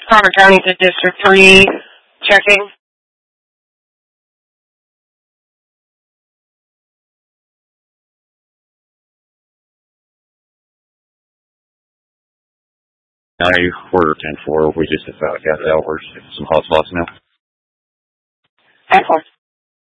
Crawford County to District 3, checking. We're 10-4. We just about got out. We're some hot spots now. Excellent.